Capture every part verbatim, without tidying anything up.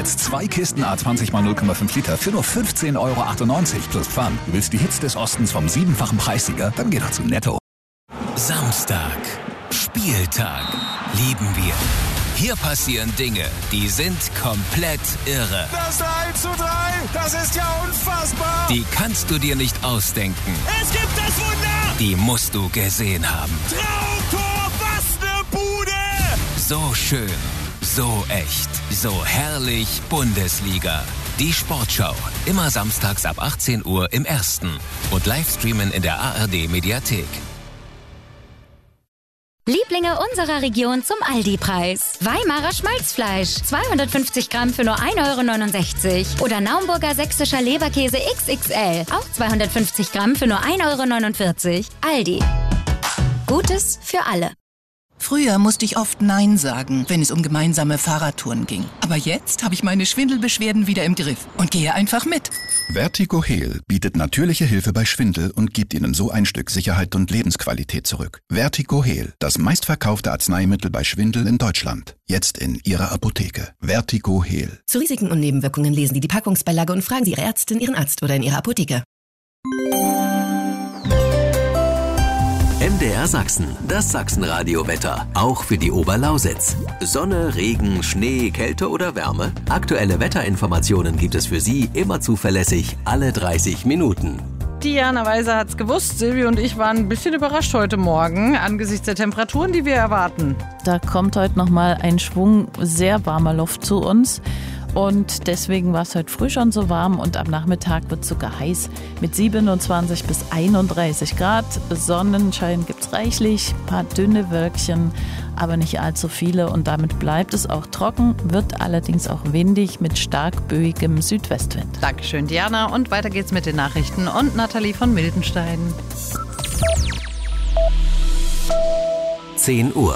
Jetzt zwei Kisten A zwanzig mal null Komma fünf Liter für nur fünfzehn Euro achtundneunzig plus Pfand. Du willst die Hits des Ostens vom siebenfachen Preissieger? Dann geh doch zu Netto. Samstag. Spieltag. Lieben wir. Hier passieren Dinge, die sind komplett irre. Das eins zu drei, das ist ja unfassbar. Die kannst du dir nicht ausdenken. Es gibt das Wunder. Die musst du gesehen haben. Traumtor, was ne Bude. So schön, so echt, so herrlich Bundesliga. Die Sportschau, immer samstags ab achtzehn Uhr im Ersten und Livestreamen in der A R D-Mediathek. Lieblinge unserer Region zum Aldi-Preis. Weimarer Schmalzfleisch, zweihundertfünfzig Gramm für nur ein Euro neunundsechzig. Oder Naumburger sächsischer Leberkäse X X L, auch zweihundertfünfzig Gramm für nur ein Euro neunundvierzig. Aldi. Gutes für alle. Früher musste ich oft Nein sagen, wenn es um gemeinsame Fahrradtouren ging. Aber jetzt habe ich meine Schwindelbeschwerden wieder im Griff und gehe einfach mit. Vertigo Heal bietet natürliche Hilfe bei Schwindel und gibt Ihnen so ein Stück Sicherheit und Lebensqualität zurück. Vertigo Heal, das meistverkaufte Arzneimittel bei Schwindel in Deutschland. Jetzt in Ihrer Apotheke. Vertigo Heal. Zu Risiken und Nebenwirkungen lesen Sie die Packungsbeilage und fragen Sie Ihre Ärztin, Ihren Arzt oder in Ihrer Apotheke. M D R Sachsen, das Sachsenradio-Wetter, auch für die Oberlausitz. Sonne, Regen, Schnee, Kälte oder Wärme? Aktuelle Wetterinformationen gibt es für Sie immer zuverlässig, alle dreißig Minuten. Diana Weiser hat's gewusst. Silvi und ich waren ein bisschen überrascht heute Morgen angesichts der Temperaturen, die wir erwarten. Da kommt heute nochmal ein Schwung sehr warmer Luft zu uns. Und deswegen war es heute früh schon so warm und am Nachmittag wird es sogar heiß mit siebenundzwanzig bis einunddreißig Grad. Sonnenschein gibt es reichlich, ein paar dünne Wölkchen, aber nicht allzu viele und damit bleibt es auch trocken, wird allerdings auch windig mit stark böigem Südwestwind. Dankeschön, Diana. Und weiter geht's mit den Nachrichten und Nathalie von Mildenstein. zehn Uhr.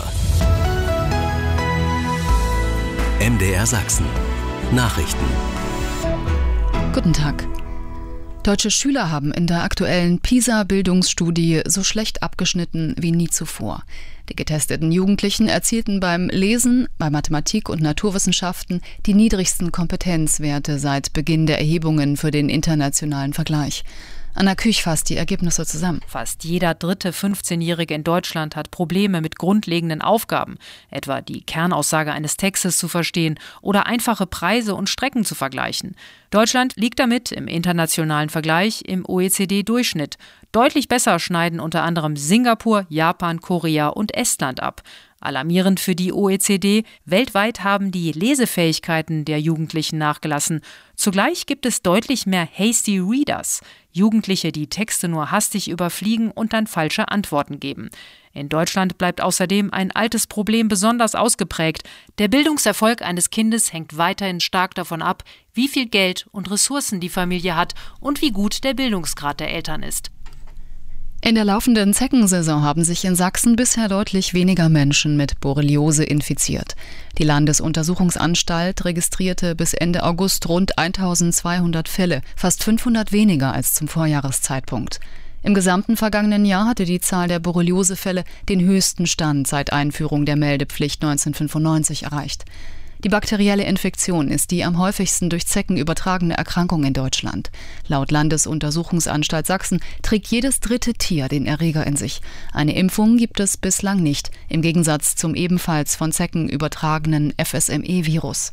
M D R Sachsen. Nachrichten. Guten Tag. Deutsche Schüler haben in der aktuellen PISA-Bildungsstudie so schlecht abgeschnitten wie nie zuvor. Die getesteten Jugendlichen erzielten beim Lesen, bei Mathematik und Naturwissenschaften die niedrigsten Kompetenzwerte seit Beginn der Erhebungen für den internationalen Vergleich. Anna Küch fasst die Ergebnisse zusammen. Fast jeder dritte fünfzehnjährige in Deutschland hat Probleme mit grundlegenden Aufgaben, etwa die Kernaussage eines Textes zu verstehen oder einfache Preise und Strecken zu vergleichen. Deutschland liegt damit im internationalen Vergleich im O E C D-Durchschnitt. Deutlich besser schneiden unter anderem Singapur, Japan, Korea und Estland ab. Alarmierend für die O E C D, weltweit haben die Lesefähigkeiten der Jugendlichen nachgelassen. Zugleich gibt es deutlich mehr Hasty Readers, Jugendliche, die Texte nur hastig überfliegen und dann falsche Antworten geben. In Deutschland bleibt außerdem ein altes Problem besonders ausgeprägt. Der Bildungserfolg eines Kindes hängt weiterhin stark davon ab, wie viel Geld und Ressourcen die Familie hat und wie gut der Bildungsgrad der Eltern ist. In der laufenden Zeckensaison haben sich in Sachsen bisher deutlich weniger Menschen mit Borreliose infiziert. Die Landesuntersuchungsanstalt registrierte bis Ende August rund eintausendzweihundert Fälle, fast fünfhundert weniger als zum Vorjahreszeitpunkt. Im gesamten vergangenen Jahr hatte die Zahl der Borreliosefälle den höchsten Stand seit Einführung der Meldepflicht neunzehnhundertfünfundneunzig erreicht. Die bakterielle Infektion ist die am häufigsten durch Zecken übertragene Erkrankung in Deutschland. Laut Landesuntersuchungsanstalt Sachsen trägt jedes dritte Tier den Erreger in sich. Eine Impfung gibt es bislang nicht, im Gegensatz zum ebenfalls von Zecken übertragenen F S M E-Virus.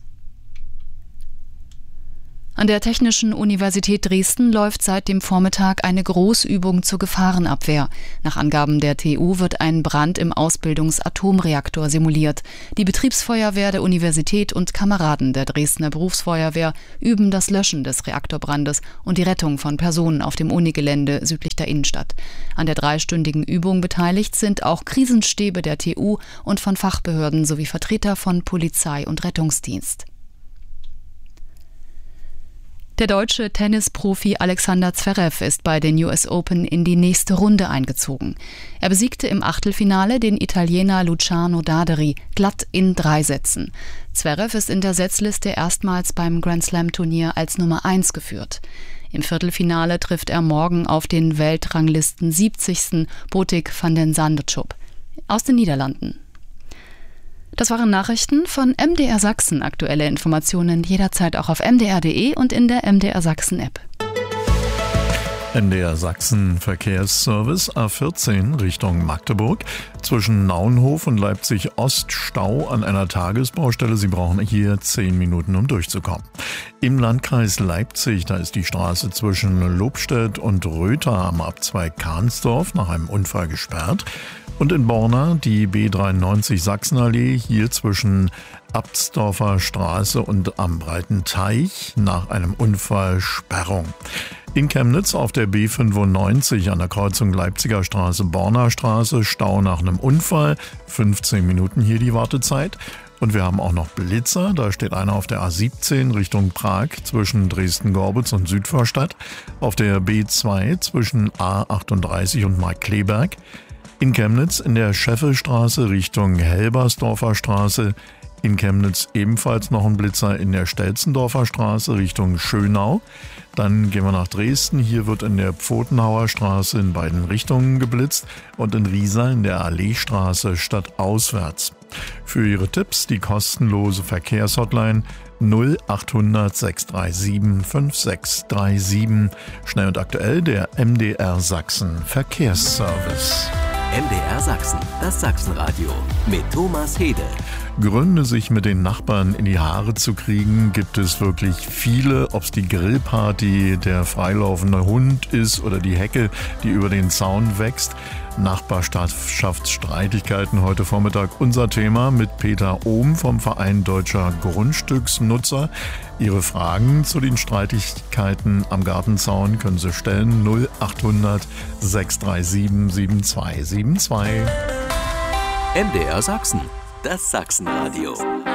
An der Technischen Universität Dresden läuft seit dem Vormittag eine Großübung zur Gefahrenabwehr. Nach Angaben der T U wird ein Brand im Ausbildungsatomreaktor simuliert. Die Betriebsfeuerwehr der Universität und Kameraden der Dresdner Berufsfeuerwehr üben das Löschen des Reaktorbrandes und die Rettung von Personen auf dem Unigelände südlich der Innenstadt. An der dreistündigen Übung beteiligt sind auch Krisenstäbe der T U und von Fachbehörden sowie Vertreter von Polizei und Rettungsdienst. Der deutsche Tennisprofi Alexander Zverev ist bei den U S Open in die nächste Runde eingezogen. Er besiegte im Achtelfinale den Italiener Luciano Daderi glatt in drei Sätzen. Zverev ist in der Setzliste erstmals beim Grand-Slam-Turnier als Nummer eins geführt. Im Viertelfinale trifft er morgen auf den Weltranglisten siebzigsten Botic van den Zandschulp aus den Niederlanden. Das waren Nachrichten von M D R Sachsen. Aktuelle Informationen jederzeit auch auf m d r punkt d e und in der M D R Sachsen App. M D R Sachsen Verkehrsservice A vierzehn Richtung Magdeburg. Zwischen Naunhof und Leipzig Ost Stau an einer Tagesbaustelle. Sie brauchen hier zehn Minuten, um durchzukommen. Im Landkreis Leipzig, da ist die Straße zwischen Lobstedt und Röther am Abzweig Kahnsdorf nach einem Unfall gesperrt. Und in Borna die B dreiundneunzig Sachsenallee, hier zwischen Abtsdorfer Straße und am Breiten Teich nach einem Unfall Sperrung. In Chemnitz auf der B fünfundneunzig an der Kreuzung Leipziger Straße, Borner Straße, Stau nach einem Unfall, fünfzehn Minuten hier die Wartezeit. Und wir haben auch noch Blitzer, da steht einer auf der A siebzehn Richtung Prag zwischen Dresden-Gorbitz und Südvorstadt, auf der B zwei zwischen A achtunddreißig und Markkleeberg. In Chemnitz in der Scheffelstraße Richtung Helbersdorfer Straße, in Chemnitz ebenfalls noch ein Blitzer in der Stelzendorfer Straße Richtung Schönau. Dann gehen wir nach Dresden. Hier wird in der Pfotenhauer Straße in beiden Richtungen geblitzt und in Riesa in der Alleestraße stadtauswärts. Für Ihre Tipps die kostenlose Verkehrshotline null achthundert sechs drei sieben fünf sechs drei sieben. Schnell und aktuell der M D R Sachsen Verkehrsservice. M D R Sachsen, das Sachsenradio mit Thomas Hede. Gründe, sich mit den Nachbarn in die Haare zu kriegen, gibt es wirklich viele. Ob es die Grillparty, der freilaufende Hund ist oder die Hecke, die über den Zaun wächst. Nachbarschaftsstreitigkeiten heute Vormittag unser Thema mit Peter Ohm vom Verein Deutscher Grundstücksnutzer. Ihre Fragen zu den Streitigkeiten am Gartenzaun können Sie stellen null achthundert sechs drei sieben sieben zwei sieben zwei. M D R Sachsen, das Sachsenradio.